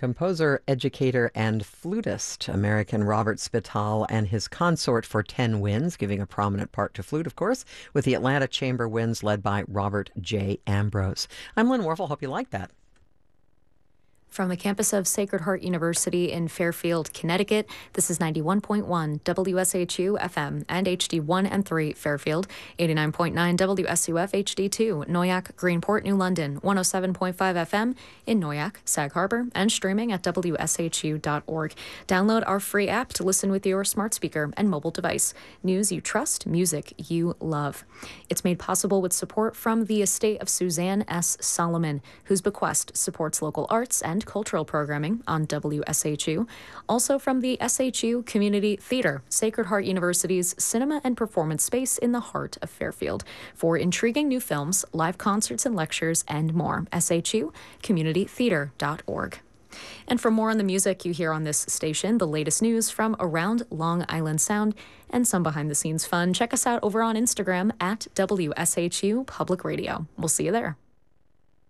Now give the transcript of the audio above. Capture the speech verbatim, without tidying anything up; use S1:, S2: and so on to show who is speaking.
S1: Composer, educator, and flutist, American Robert Spittal and his consort for ten Winds, giving a prominent part to flute, of course, with the Atlanta Chamber Winds led by Robert J. Ambrose. I'm Lynn Warfel. Hope you like that.
S2: From the campus of Sacred Heart University in Fairfield, Connecticut, this is ninety-one point one W S H U F M and H D one and three Fairfield, eighty-nine point nine W S U F H D two Noyac, Greenport, New London, one oh seven point five F M in Noyac, Sag Harbor, and streaming at W S H U dot org. Download our free app to listen with your smart speaker and mobile device. News you trust, music you love. It's made possible with support from the estate of Suzanne S. Solomon, whose bequest supports local arts and cultural programming on W S H U. Also from the S H U Community Theater, Sacred Heart University's cinema and performance space in the heart of Fairfield. For intriguing new films, live concerts and lectures, and more, S H U community theater dot org. And for more on the music you hear on this station, the latest news from around Long Island Sound, and some behind-the-scenes fun, check us out over on Instagram at W S H U Public Radio. We'll see you there.